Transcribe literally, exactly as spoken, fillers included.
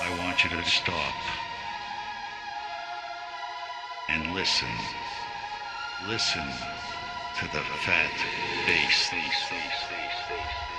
I want you to stop and listen. Listen to the fat bass.